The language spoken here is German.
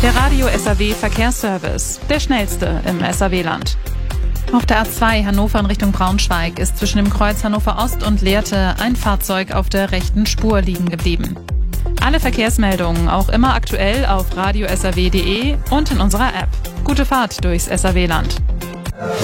Der Radio SAW Verkehrsservice, der schnellste im SAW-Land. Auf der A2 Hannover in Richtung Braunschweig ist zwischen dem Kreuz Hannover Ost und Lehrte ein Fahrzeug auf der rechten Spur liegen geblieben. Alle Verkehrsmeldungen auch immer aktuell auf radiosaw.de und in unserer App. Gute Fahrt durchs SAW-Land.